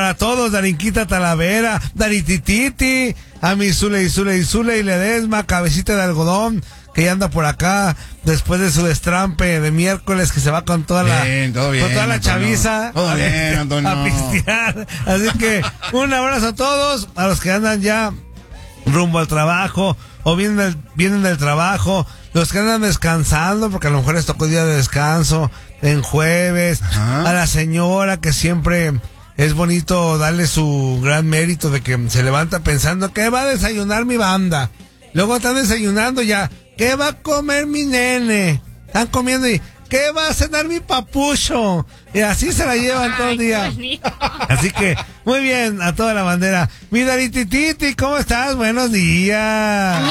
Para todos, Darinquita Talavera, Daritititi, a mi Zule y Ledesma, cabecita de algodón, que ya anda por acá, después de su destrampe de miércoles, que se va con toda la chaviza. Todo bien, Antonio. A pistear. Así que, un abrazo a todos, a los que andan ya rumbo al trabajo, o vienen del trabajo, los que andan descansando, porque a lo mejor les tocó día de descanso, en jueves, a la señora que siempre es bonito darle su gran mérito de que se levanta pensando que va a desayunar mi banda. Luego están desayunando ya, ¿qué va a comer mi nene? Están comiendo y ¿qué va a cenar mi papucho? Y así se la llevan todo el día. Así que, muy bien, a toda la bandera. Mi Daritititi, ¿cómo estás? Buenos días.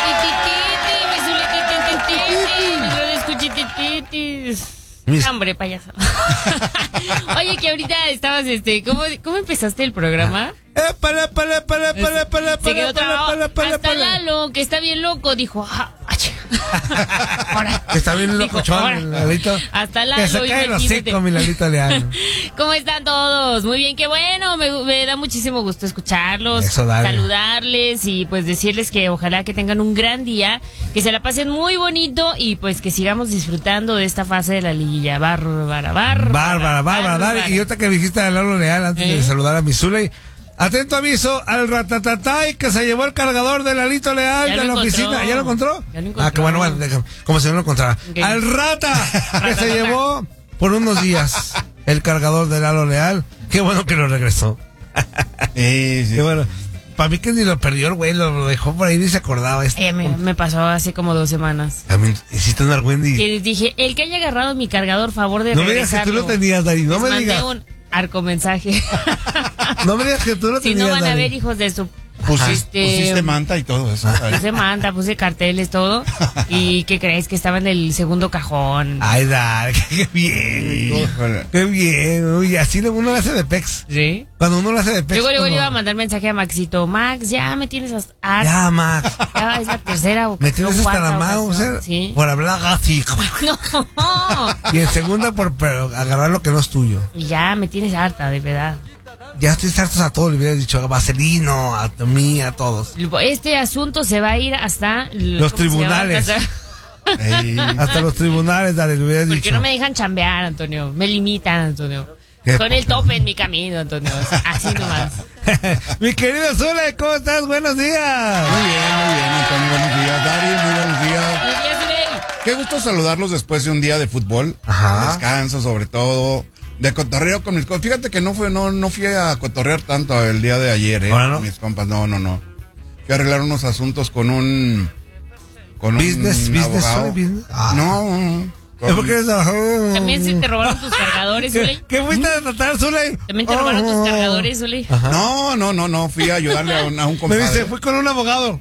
Hombre, payaso. Oye, que ahorita estabas, ¿cómo empezaste el programa? Se quedó trabado. Hasta Lalo, que está bien loco, dijo, ahora. Está bien locochón, Lalito. Hasta Lalo. Que se cae los cinco, mi Lalito Leal. ¿Cómo están todos? Muy bien, qué bueno, me da muchísimo gusto escucharlos, saludarles y pues decirles que ojalá que tengan un gran día, que se la pasen muy bonito y pues que sigamos disfrutando de esta fase de la liguilla. Bárbara. Dale. Y ahorita que dijiste a Lalo Leal, antes de saludar a mi Zule, atento aviso al ratatatay que se llevó el cargador de Lalito Leal de la oficina. ¿Ya lo encontró? Qué bueno, déjame, como si no lo encontrara. Okay. Al rata que se llevó por unos días el cargador de Lalo Leal. Qué bueno que lo regresó. Sí. Qué bueno. Para mí que ni lo perdió el güey, lo dejó por ahí ni se acordaba. Me pasó hace como 2 semanas. A mí hiciste un argüendi. Y dije, el que haya agarrado mi cargador, favor de regresarlo. No me digas que tú lo tenías, Dari, no me digas. Un arco mensaje. No me digas que tú lo tenías, Si no van Dari. a ver, hijos de su... Pusiste manta y todo eso. Puse manta, puse carteles, todo. ¿Y qué crees? Que estaba en el segundo cajón. Ay, Dari, qué bien. Qué bien. Uy, así uno lo hace de pex. ¿Sí? Cuando uno lo hace de pex. Luego le iba a mandar mensaje a Maxito. Max, ya me tienes hasta... Ya, Max. Ya es la tercera ocasión. Me tienes hasta la mano, ¿sí? Por hablar así. No. Y en segunda por agarrar lo que no es tuyo. Y ya me tienes harta, de verdad. Ya estoy hartos a todos, le hubieras dicho a Vaselino, a mí, a todos. Este asunto se va a ir hasta... los tribunales. Hasta los tribunales, dale, le hubieras dicho. Porque no me dejan chambear, Antonio. Me limitan, Antonio. Con el tope en mi camino, Antonio. Así nomás. Mi querido Zule, ¿cómo estás? Buenos días. Muy bien, Antonio. Buenos días, Dari. Muy buenos días. Buenos días, Zule. Qué gusto saludarlos después de un día de fútbol. Ajá. Descanso, sobre todo. De cotorreo con mis compas. Fíjate que no fui a cotorrear tanto el día de ayer, ¿Ahora no? Con mis compas. No. Fui a arreglar unos asuntos con un business, abogado. Business. No. ¿Es porque eres También se te robaron tus cargadores, Zule. ¿Qué fuiste a tratar, Zule? También te robaron tus cargadores, Zule. No. Fui a ayudarle a un compadre. Me dice, fui con un abogado.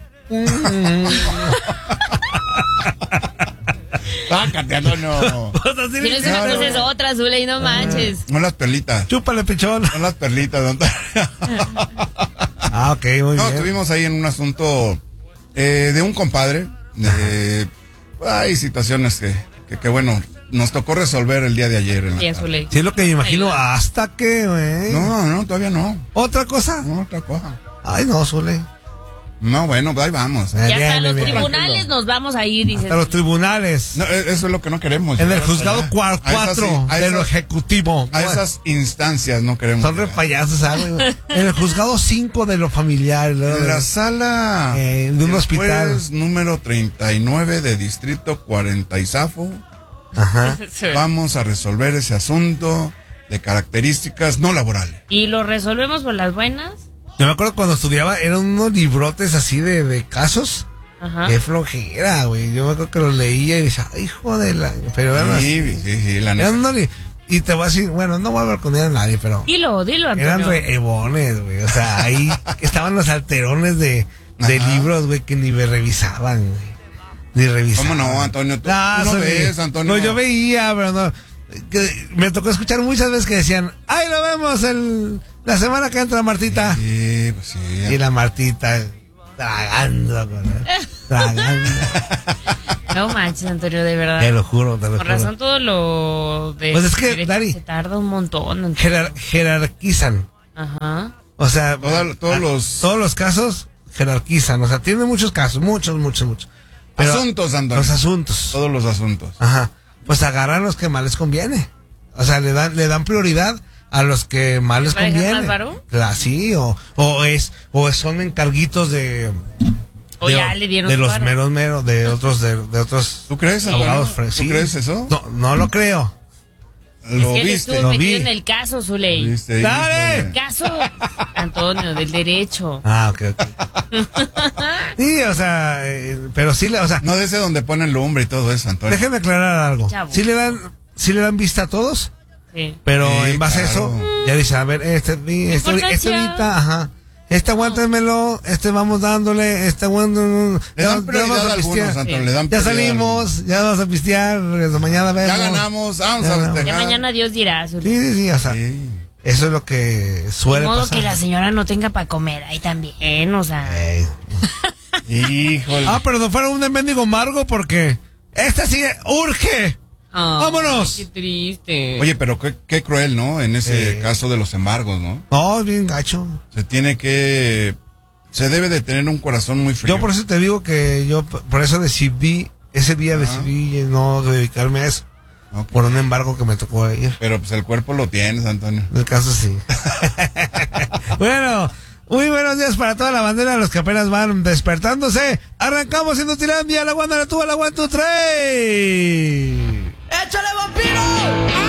Sácate, Antonio. Si no es una cosa es otra, Zule, y no manches. No las perlitas. Chúpale, pichón. No las perlitas, don Antonio. Ok, muy bien. No, estuvimos ahí en un asunto de un compadre. Hay situaciones que bueno, nos tocó resolver el día de ayer. Bien, Zule. Sí, es lo que me imagino. ¿Hasta que, güey? No, todavía no. ¿Otra cosa? No, otra cosa. Ay, no, Zule. No, bueno, ahí vamos. Y hasta los tribunales nos vamos a ir, dice. Hasta los tribunales. No, eso es lo que no queremos. En el juzgado 4 de lo ejecutivo. A esas instancias no queremos. Son re payasos, ¿sabes? En el juzgado 5 de lo familiar. En la sala de un hospital. Número 39 de Distrito 40 y Zafo. Ajá. Vamos a resolver ese asunto de características no laborales. ¿Y lo resolvemos por las buenas? Yo me acuerdo cuando estudiaba, eran unos librotes así de casos. Ajá. Qué flojera, güey. Yo me acuerdo que los leía y decía, ay, hijo de la... Pero eran sí, la neta. Y te voy a decir, bueno, no voy a hablar con a nadie, pero... Dilo, Antonio. Eran rebones, güey. O sea, ahí estaban los alterones de libros, güey, que ni me revisaban, güey. Ni revisaban. ¿Cómo no, Antonio? ¿Tú no ves, Antonio? No, yo veía, pero no... me tocó escuchar muchas veces que decían, ay, lo vemos la semana que entra Martita. Sí, pues sí. Y la Martita tragando. No manches, Antonio, de verdad. Te lo juro. Por razón todo lo de... Pues es que, Dari, se tarda un montón. jerarquizan Ajá. O sea, todos los casos jerarquizan, o sea, tiene muchos casos, muchos. Pero asuntos, Antonio. Los asuntos. Todos los asuntos. Ajá. Pues agarran los que más les conviene. O sea, le dan prioridad a los que más les conviene. ¿Más varón? Sí, o son encarguitos de ya le dieron de los paro. meros, de otros ¿Tú crees, abogados. Antonio? ¿Tú crees eso? No lo creo. Lo es que viste. estuvo Lo metido vi. en el caso, Zuley. ¿Viste? ¡Dale! El caso, Antonio, del derecho. Ah, ok. Sí, o sea, pero sí, o sea, No de ese donde ponen lumbre y todo eso, Antonio. déjeme aclarar algo. Chavo. Sí le dan vista a todos, Sí. pero Sí, en base a claro. eso, ya dice, a ver, este ahorita, ajá. Aguántenmelo, vamos dándole, aguántenlo. Le dan prioridad a algunos, Antonio, le dan Ya prioridad a salimos, ya vamos a pistear, mañana vemos. Ya ganamos, vamos Ya a ganamos. festejar. Ya mañana Dios dirá, Zuley. Sí, o sea, Sí. eso es lo que De suele modo pasar. que la señora no tenga para comer ahí también, o sea. Ey. Híjole. Pero no fuera un mendigo amargo porque sí urge. Ay, ¡Vámonos! Qué triste. Oye, pero qué cruel, ¿no? En ese caso de los embargos, ¿no? No, bien gacho. Se debe de tener un corazón muy frío. Yo por eso te digo que por eso decidí, ese día decidí no dedicarme a eso. Ok. Por un embargo que me tocó ir. Pero pues el cuerpo lo tienes, Antonio. En el caso sí. Bueno, muy buenos días para toda la bandera, los que apenas van despertándose. Arrancamos siendo Tirandia, la Wanda, la tuba, la 1, 2, 3. ¡Échale, vampiro!